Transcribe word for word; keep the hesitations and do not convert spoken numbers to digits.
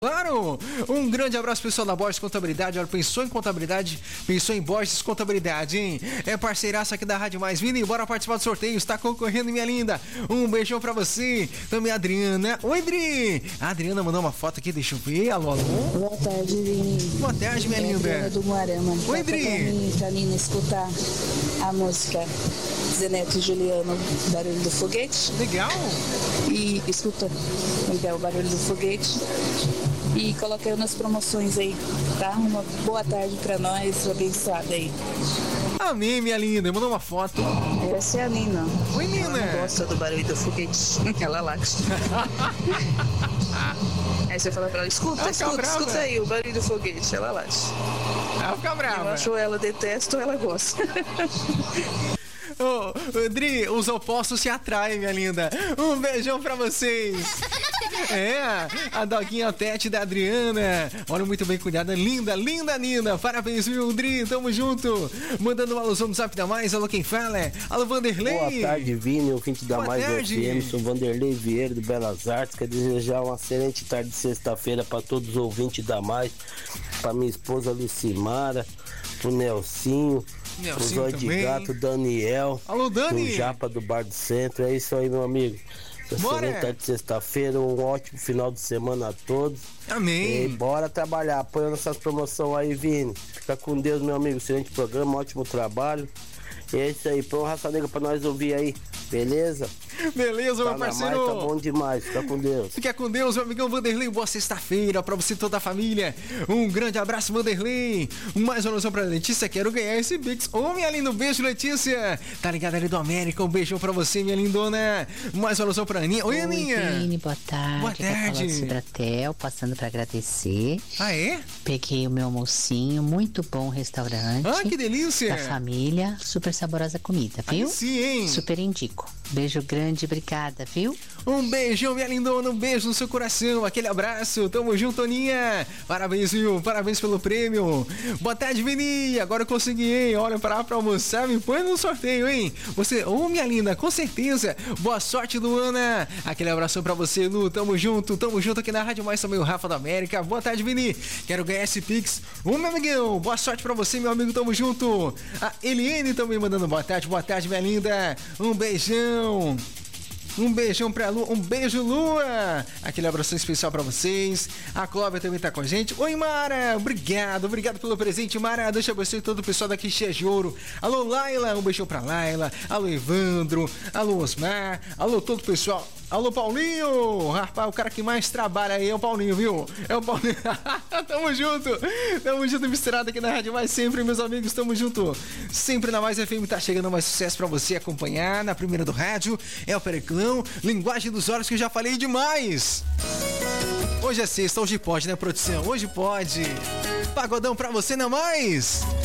Claro! Um grande abraço pessoal da Borges Contabilidade. Olha, pensou em contabilidade, pensou em Borges Contabilidade, hein? É parceiraço aqui da Rádio Mais. Vini, bora participar do sorteio. Está concorrendo, minha linda. Um beijão pra você. Também a Adriana. Oi, Dri! A Adriana mandou uma foto aqui, deixa eu ver. Alô, alô. Boa tarde, Vini. Boa tarde, minha é linda. Adriana do Moarama. Oi, Dri. Pra mim, pra Nina escutar a música Zeneto e Juliano, Barulho do Foguete. Legal. E escuta o Barulho do Foguete. E coloca aí nas promoções aí, tá? Uma boa tarde pra nós, abençoada aí. Amém, minha linda. Mandou uma foto. Essa é a Nina. Oi, Nina. Ela não gosta do barulho do foguete. Ela late. Aí você fala pra ela, escuta, ela escuta, escuta aí o barulho do foguete. Ela late. Ela fica brava. Eu acho ela detesta ou ela gosta. Ô, oh, Dri, os opostos se atraem, minha linda. Um beijão pra vocês. É, a doguinha Tete da Adriana. Olha, muito bem cuidada. Linda, linda Nina. Parabéns, viu, Dri? Tamo junto. Mandando um alusão no Zap da Mais. Alô, quem fala? Alô, Vanderlei. Boa tarde, Vini. Ouvinte da Boa Mais tarde. F M. Sou Vanderlei Vieira, do Belas Artes. Quero desejar uma excelente tarde de sexta-feira para todos os ouvintes da Mais. Para minha esposa Lucimara, pro Nelsinho. O Zóio de Gato, Daniel. Alô, Dani. O Japa do Bar do Centro. É isso aí, meu amigo. Excelente tarde de sexta-feira. Um ótimo final de semana a todos. Amém. E bora trabalhar. Apoiando essas promoções aí, Vini. Fica com Deus, meu amigo. Excelente programa, ótimo trabalho. E é isso aí. Põe um Raça Negra pra nós ouvir aí. Beleza? Beleza, tá meu parceiro. Tá bom demais. Fica com Deus. Fica com Deus, meu amigão Vanderlei. Boa sexta-feira pra você e toda a família. Um grande abraço, Vanderlei. Mais uma noção pra Letícia. Quero ganhar esse Pix. Ô, oh, minha linda, um beijo, Letícia. Tá ligada ali do América? Um beijão pra você, minha lindona. Mais uma noção pra Aninha. Oi, Oi, Aninha. Vini, boa tarde. Boa tarde. Subratel, passando pra agradecer. Ah, é? Peguei o meu almocinho, muito bom restaurante. Ah, que delícia. Da família, super saborosa comida, viu? Aí sim, hein? Super indico. Beijo grande, obrigada, viu? Um beijão, minha lindona, um beijo no seu coração, aquele abraço, tamo junto, Toninha. Parabéns, viu? Parabéns pelo prêmio. Boa tarde, Vini. Agora eu consegui, hein? Olha, parar pra almoçar, me põe no sorteio, hein? Você, ô, oh, minha linda, com certeza. Boa sorte, Luana. Aquele abração pra você, Lu. Tamo junto, tamo junto aqui na Rádio Mais, também o Rafa da América. Boa tarde, Vini. Quero ganhar esse Pix. Ô, meu amigão, boa sorte pra você, meu amigo, tamo junto. A Eliane também mandando boa tarde, boa tarde, minha linda. Um beijão. Um beijão pra Lu, um beijo, Lua. Aquele abração especial pra vocês. A Clóvia também tá com a gente. Oi, Mara, obrigado, obrigado pelo presente, Mara. Deixa eu abençoe todo o pessoal daqui cheio de ouro. Alô, Laila, um beijão pra Laila. Alô, Evandro. Alô, Osmar. Alô, todo o pessoal. Alô, Paulinho! Rapaz, o cara que mais trabalha aí é o Paulinho, viu? É o Paulinho. Tamo junto! Tamo junto, misturado aqui na Rádio Mais sempre, meus amigos. Tamo junto. Sempre na Mais F M tá chegando mais sucesso pra você acompanhar. Na primeira do rádio é o Periclão. Linguagem dos Olhos, que eu já falei demais. Hoje é sexta, hoje pode, né, produção? Hoje pode. Pagodão pra você, não mais?